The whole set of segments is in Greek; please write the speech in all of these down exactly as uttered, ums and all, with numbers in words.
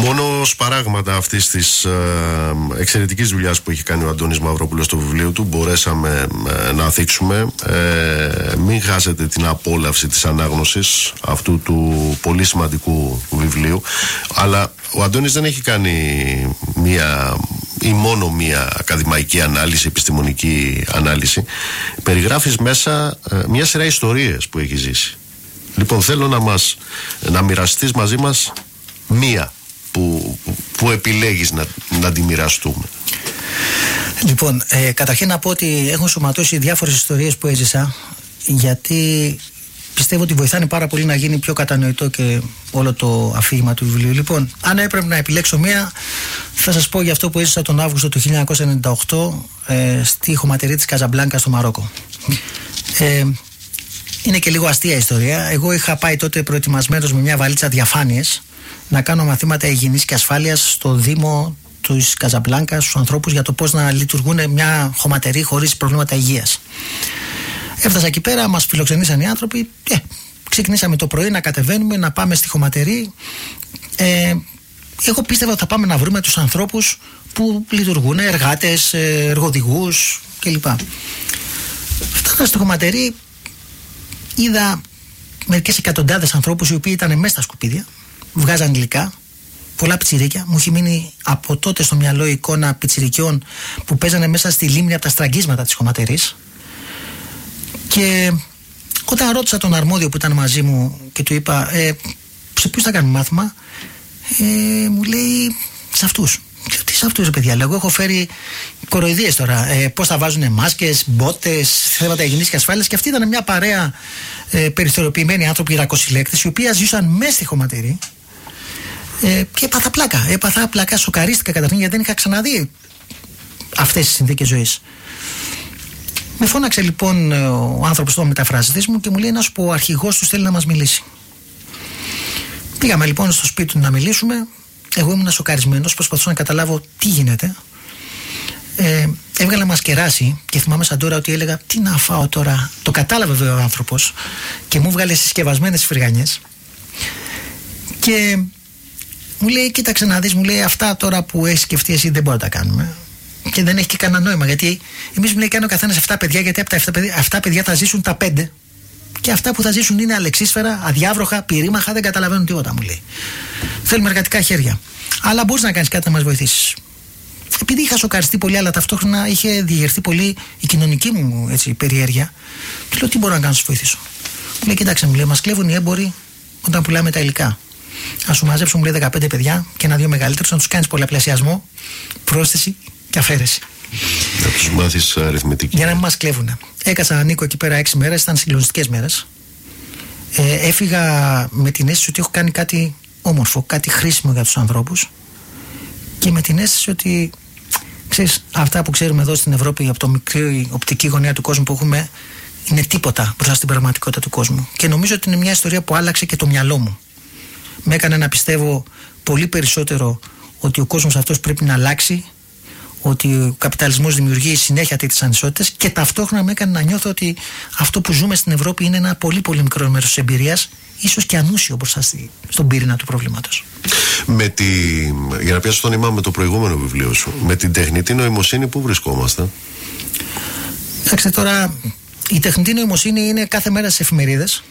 Μόνο σπαράγματα αυτής της ε, εξαιρετικής δουλειάς που έχει κάνει ο Αντώνης Μαυρόπουλος στο βιβλίο του μπορέσαμε ε, να θίξουμε. Ε, μην χάσετε την απόλαυση της ανάγνωσης αυτού του πολύ σημαντικού βιβλίου. Αλλά ο Αντώνης δεν έχει κάνει μία ή μόνο μία ακαδημαϊκή ανάλυση, επιστημονική ανάλυση. Περιγράφεις μέσα ε, μια σειρά ιστορίες που έχει ζήσει. Λοιπόν, θέλω να μας να μοιραστείς μαζί μας μία που, που επιλέγεις να, να τη μοιραστούμε. Λοιπόν, ε, καταρχήν να πω ότι έχω σωματώσει διάφορες ιστορίες που έζησα, γιατί πιστεύω ότι βοηθάνε πάρα πολύ να γίνει πιο κατανοητό και όλο το αφήγημα του βιβλίου. Λοιπόν, αν έπρεπε να επιλέξω μία, θα σας πω για αυτό που έζησα τον Αύγουστο του χίλια εννιακόσια ενενήντα οκτώ ε, στη χωματερή της Καζαμπλάνκα στο Μαρόκο. Ε, είναι και λίγο αστεία ιστορία. Εγώ είχα πάει τότε προετοιμασμένος με μια βαλίτσα διαφάνειες να κάνω μαθήματα υγιεινής και ασφάλειας στο Δήμο της Καζαμπλάνκα στους ανθρώπους για το πώς να λειτουργούν μια χωματερή χωρίς προβλήματα υγείας. Έφτασα εκεί πέρα, μας φιλοξενήσαν οι άνθρωποι. Ε, ξεκινήσαμε το πρωί να κατεβαίνουμε, να πάμε στη χωματερή. Ε, εγώ πίστευα ότι θα πάμε να βρούμε τους ανθρώπους που λειτουργούν, εργάτες, εργοδηγούς κλπ. Φτάνοντας στη χωματερή, είδα μερικές εκατοντάδες ανθρώπους οι οποίοι ήταν μέσα στα σκουπίδια, βγάζαν υλικά, πολλά πιτσιρίκια. Μου έχει μείνει από τότε στο μυαλό η εικόνα πιτσιρικιών που παίζανε μέσα στη λίμνη από τα στραγγίσματα της χωματερής. Και όταν ρώτησα τον αρμόδιο που ήταν μαζί μου και του είπα ε, σε ποιους θα κάνουμε μάθημα, ε, μου λέει σε αυτούς. Τι σε αυτούς, ρε παιδιά, λέω, εγώ έχω φέρει κοροϊδίες τώρα. Ε, πώς θα βάζουν μάσκες, μπότες, θέματα υγιεινής και ασφάλειας. Και αυτή ήταν μια παρέα ε, περιθωριοποιημένοι άνθρωποι ρακοσυλλέκτες, οι οποίοι ζούσαν μέσα στη χωματερή. Ε, και έπαθα πλάκα. Έπαθα πλάκα, σοκαρίστηκα καταρχήν, γιατί δεν είχα ξαναδεί αυτές τις συνθήκες ζωής. Με φώναξε λοιπόν ο άνθρωπος, το μεταφραστής μου, και μου λέει να σου πω, ο αρχηγός τους θέλει να μας μιλήσει. Πήγαμε λοιπόν στο σπίτι του να μιλήσουμε. Εγώ ήμουν σοκαρισμένος, προσπαθούσα να καταλάβω τι γίνεται. Ε, έβγαλα μας κεράσι και θυμάμαι σαν τώρα ότι έλεγα τι να φάω τώρα. Το κατάλαβε βέβαια ο άνθρωπος και μου βγάλε συσκευασμένες φρυγανιές. Και μου λέει, κοίταξε να δεις, μου λέει, αυτά τώρα που έχεις σκεφτεί εσύ δεν μπορούμε να τα κάνουμε. Και δεν έχει και κανένα νόημα, γιατί εμείς, μου λέει, κάνει ο καθένας εφτά παιδιά, γιατί από τα εφτά παιδιά, αυτά παιδιά θα ζήσουν τα πέντε. Και αυτά που θα ζήσουν είναι αλεξίσφαιρα, αδιάβροχα, πυρήμαχα, δεν καταλαβαίνουν τίποτα, μου λέει. Θέλουμε εργατικά χέρια. Αλλά μπορείς να κάνεις κάτι να μας βοηθήσεις. Επειδή είχα σοκαριστεί πολύ, αλλά ταυτόχρονα είχε διηγερθεί πολύ η κοινωνική μου έτσι, περιέργεια, του λέω, τι μπορώ να κάνω να σας βοηθήσω. Μου λέει, κοιτάξτε, μου λέει, μας κλέβουν οι έμποροι όταν πουλάμε τα υλικά. Α σου μαζέψουν, μου λέει, δεκαπέντε παιδιά και ένα-δύο μεγαλύτερους, να τους κάνεις πολλαπλασιασμό, πρόσθεση και αφαίρεση. Να τους μάθεις αριθμητική. Για να μην μας κλέβουν. Έκασα, ανήκω εκεί πέρα έξι μέρες, ήταν συγκλονιστικές μέρες. Ε, έφυγα με την αίσθηση ότι έχω κάνει κάτι όμορφο, κάτι χρήσιμο για τους ανθρώπους, και με την αίσθηση ότι, ξέρεις, αυτά που ξέρουμε εδώ στην Ευρώπη από το μικρή οπτική γωνία του κόσμου που έχουμε είναι τίποτα μπροστά στην πραγματικότητα του κόσμου. Και νομίζω ότι είναι μια ιστορία που άλλαξε και το μυαλό μου. Με έκανε να πιστεύω πολύ περισσότερο ότι ο κόσμος αυτός πρέπει να αλλάξει, ότι ο καπιταλισμός δημιουργεί συνέχεια τέτοιες ανισότητες, και ταυτόχρονα με έκανε να νιώθω ότι αυτό που ζούμε στην Ευρώπη είναι ένα πολύ πολύ μικρό μέρος της εμπειρίας, ίσως και ανούσιο μπροστά στον πυρήνα του προβλήματος. Με τη... Για να πιάσω το νήμα με το προηγούμενο βιβλίο σου, με την τεχνητή νοημοσύνη, πού βρισκόμαστε? Κοιτάξτε τώρα, η τεχνητή νοημοσύνη είναι κάθε μέρα στις εφημερίδες.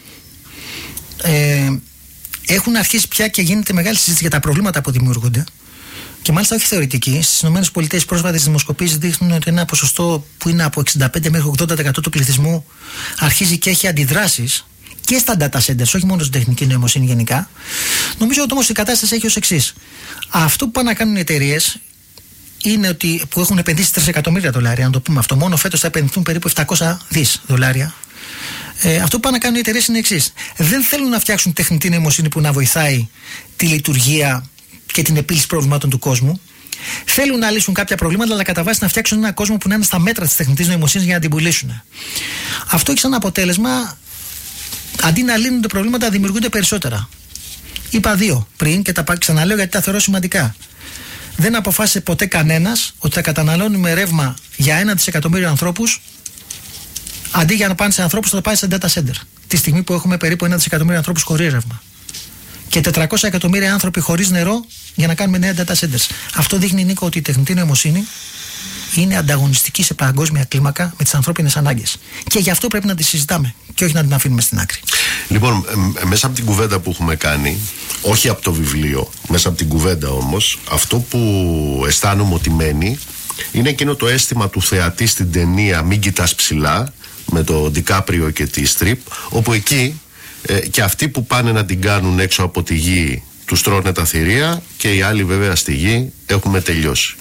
Ε, έχουν αρχίσει πια και γίνεται μεγάλη συζήτηση για τα προβλήματα που δημιουργούνται. Και μάλιστα όχι θεωρητική. Στις ΗΠΑ πρόσφατες δημοσκοπήσεις δείχνουν ότι ένα ποσοστό που είναι από εξήντα πέντε μέχρι ογδόντα τοις εκατό του πληθυσμού αρχίζει και έχει αντιδράσεις και στα data centers, όχι μόνο στην τεχνική νοημοσύνη γενικά. Νομίζω ότι όμως η κατάσταση έχει ως εξής. Αυτό που πάνε να κάνουν οι εταιρείες είναι ότι, που έχουν επενδύσει τρία εκατομμύρια δολάρια, να το πούμε αυτό, μόνο φέτος θα επενδυθούν περίπου επτακόσια δισεκατομμύρια δολάρια. Ε, αυτό που πάνε να κάνουν οι εταιρείες είναι εξής. Δεν θέλουν να φτιάξουν τεχνητή νοημοσύνη που να βοηθάει τη λειτουργία και την επίλυση προβλημάτων του κόσμου. Θέλουν να λύσουν κάποια προβλήματα, αλλά κατά βάση να φτιάξουν έναν κόσμο που να είναι στα μέτρα της τεχνητής νοημοσύνης για να την πουλήσουν. Αυτό έχει σαν αποτέλεσμα, αντί να λύνονται προβλήματα, δημιουργούνται περισσότερα. Είπα δύο πριν και τα ξαναλέω γιατί τα θεωρώ σημαντικά. Δεν αποφάσισε ποτέ κανένας ότι θα καταναλώνουμε ρεύμα για ένα δισεκατομμύριο ανθρώπους, αντί για να πάνε σε ανθρώπους θα πάνε σε data center. Τη στιγμή που έχουμε περίπου ένα δισεκατομμύριο ανθρώπους χωρίς ρεύμα. και τετρακόσια εκατομμύρια άνθρωποι χωρίς νερό για να κάνουμε νέα data centers. Αυτό δείχνει, Νίκο, ότι η τεχνητή νοημοσύνη είναι ανταγωνιστική σε παγκόσμια κλίμακα με τις ανθρώπινες ανάγκες. Και γι' αυτό πρέπει να τη συζητάμε και όχι να την αφήνουμε στην άκρη. Λοιπόν, ε, μέσα από την κουβέντα που έχουμε κάνει, όχι από το βιβλίο, μέσα από την κουβέντα όμως, αυτό που αισθάνομαι ότι μένει είναι εκείνο το αίσθημα του θεατή στην ταινία «Μην κοιτάς ψηλά» με τον Ντικάπριο και τη Στριπ, όπου εκεί ε, και αυτοί που πάνε να την κάνουν έξω από τη γη τους τρώνε τα θηρία και οι άλλοι βέβαια στη γη έχουμε τελειώσει.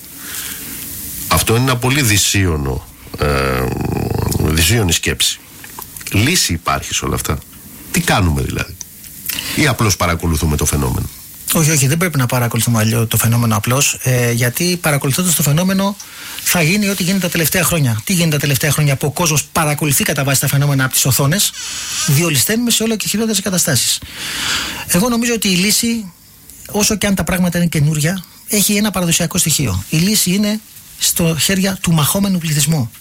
Αυτό είναι ένα πολύ δυσίωνο, ε, δυσίωνη σκέψη. Λύση υπάρχει σε όλα αυτά? Τι κάνουμε δηλαδή? Ή απλώς παρακολουθούμε το φαινόμενο? Όχι, όχι, δεν πρέπει να παρακολουθούμε το φαινόμενο απλώς, ε, γιατί παρακολουθώντας το φαινόμενο θα γίνει ό,τι γίνεται τα τελευταία χρόνια. Τι γίνεται τα τελευταία χρόνια? Που ο κόσμος παρακολουθεί κατά βάση τα φαινόμενα από τις οθόνες, διολυσθένουμε σε όλο και χειρότερες καταστάσεις. Εγώ νομίζω ότι η λύση, όσο και αν τα πράγματα είναι καινούρια, έχει ένα παραδοσιακό στοιχείο. Η λύση είναι στο χέρια του μαχόμενου πληθυσμού.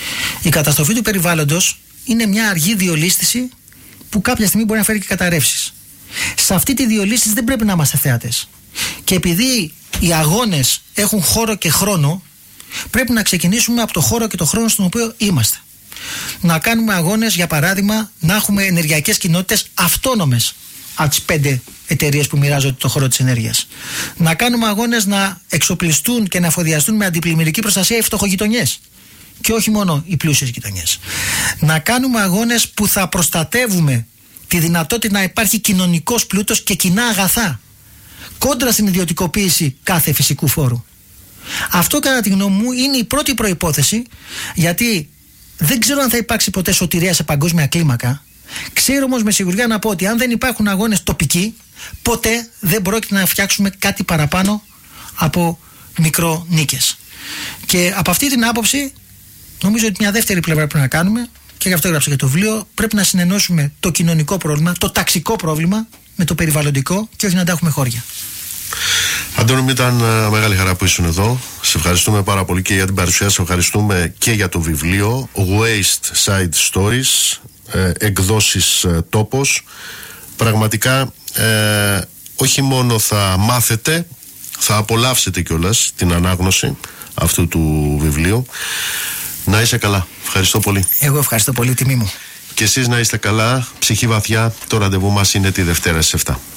Η καταστροφή του περιβάλλοντος είναι μια αργή διολίσθηση που κάποια στιγμή μπορεί να φέρει και καταρρεύσεις. Σε αυτή τη διολίσθηση δεν πρέπει να είμαστε θέατες. Και επειδή οι αγώνες έχουν χώρο και χρόνο, πρέπει να ξεκινήσουμε από το χώρο και το χρόνο στον οποίο είμαστε. Να κάνουμε αγώνες, για παράδειγμα, να έχουμε ενεργειακές κοινότητες αυτόνομες από τις πέντε εταιρείες που μοιράζονται το χώρο της ενέργειας. Να κάνουμε αγώνες να εξοπλιστούν και να εφοδιαστούν με αντιπλημμυρική προστασία οι φτωχογειτονιές και όχι μόνο οι πλούσιες γειτονιές. Να κάνουμε αγώνες που θα προστατεύουμε τη δυνατότητα να υπάρχει κοινωνικός πλούτος και κοινά αγαθά κόντρα στην ιδιωτικοποίηση κάθε φυσικού φόρου. Αυτό, κατά τη γνώμη μου, είναι η πρώτη προϋπόθεση, γιατί δεν ξέρω αν θα υπάρξει ποτέ σωτηρία σε παγκόσμια κλίμακα. Ξέρω όμως με σιγουριά να πω ότι αν δεν υπάρχουν αγώνες τοπικοί, ποτέ δεν πρόκειται να φτιάξουμε κάτι παραπάνω από μικρονίκες. Και από αυτή την άποψη, νομίζω ότι μια δεύτερη πλευρά πρέπει να κάνουμε, και γι' αυτό έγραψα και το βιβλίο, πρέπει να συνενώσουμε το κοινωνικό πρόβλημα, το ταξικό πρόβλημα με το περιβαλλοντικό και όχι να τα έχουμε χώρια. Αντώνη, μου ήταν uh, μεγάλη χαρά που ήσουν εδώ. Σε ευχαριστούμε πάρα πολύ και για την παρουσία. Σε ευχαριστούμε και για το βιβλίο Waste Side Stories, ε, εκδόσεις ε, Τόπος. Πραγματικά ε, όχι μόνο θα μάθετε, θα απολαύσετε κιόλας την ανάγνωση αυτού του βιβλίου. Να είσαι καλά. Ευχαριστώ πολύ. Εγώ ευχαριστώ πολύ, τιμή μου. Και εσείς να είστε καλά. Ψυχή βαθιά. Το ραντεβού μας είναι τη Δευτέρα στις εφτά.